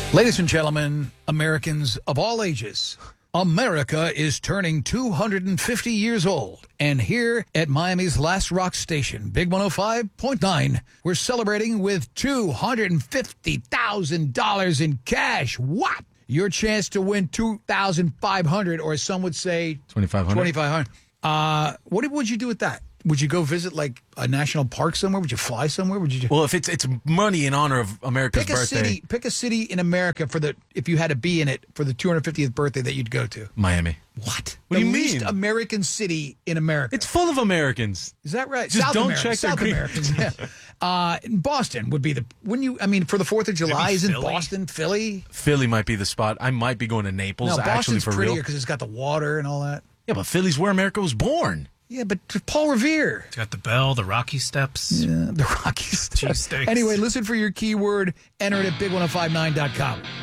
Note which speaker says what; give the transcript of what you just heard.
Speaker 1: Ladies and gentlemen, Americans of all ages, America is turning 250 years old. And here at Miami's last rock station, Big 105.9, we're celebrating with $250,000 in cash. What? Your chance to win $2,500, or some would say
Speaker 2: $2,500.
Speaker 1: What would you do with that? Would you go visit like a national park somewhere? Would you fly somewhere? Would you?
Speaker 2: Well, if it's money in honor of America's birthday,
Speaker 1: pick a city in America if you had to be in it for the 250th birthday that you'd go to.
Speaker 2: Miami.
Speaker 1: What?
Speaker 2: What do you
Speaker 1: least
Speaker 2: mean?
Speaker 1: American city in America.
Speaker 2: It's full of Americans.
Speaker 1: Is that right?
Speaker 2: Just
Speaker 1: South
Speaker 2: don't
Speaker 1: America,
Speaker 2: check their
Speaker 1: South
Speaker 2: green-
Speaker 1: Americans. Yeah. Boston would be wouldn't you? I mean, for the 4th of July, isn't
Speaker 3: Philly?
Speaker 1: Boston, Philly?
Speaker 2: Philly might be the spot. I might be going to Naples.
Speaker 1: No,
Speaker 2: actually,
Speaker 1: Boston's
Speaker 2: for
Speaker 1: prettier
Speaker 2: real.
Speaker 1: because it's got the water and all that.
Speaker 2: Yeah, but Philly's where America was born.
Speaker 1: Yeah, but Paul Revere.
Speaker 3: It's got the bell, the Rocky Steps.
Speaker 1: Yeah, the Rockies.
Speaker 3: Cheesesteaks.
Speaker 1: Anyway, listen for your keyword. Enter it at big1059.com.